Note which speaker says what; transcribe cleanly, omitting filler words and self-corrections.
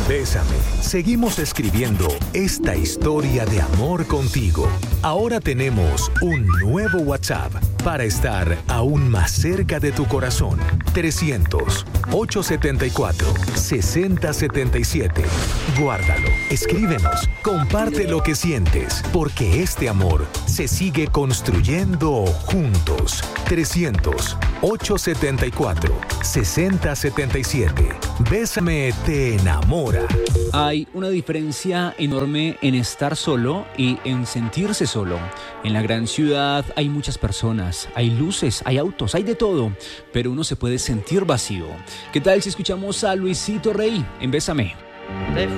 Speaker 1: Bésame, seguimos escribiendo esta historia de amor contigo. Ahora tenemos un nuevo WhatsApp para estar aún más cerca de tu corazón. 300-874-6077. Guárdalo, escríbenos, comparte lo que sientes, porque este amor se sigue construyendo juntos. 300-874-6077. Bésame te enamora.
Speaker 2: Hay una diferencia enorme en estar solo y en sentirse solo. En la gran ciudad hay muchas personas, hay luces, hay autos, hay de todo, pero uno se puede sentir vacío. ¿Qué tal si escuchamos a Luisito Rey en Bésame?